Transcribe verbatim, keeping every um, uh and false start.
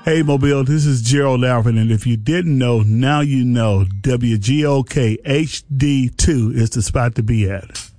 Hey, Mobile, this is Gerald Alford, and if you didn't know, now you know W G O K H D two is the spot to be at.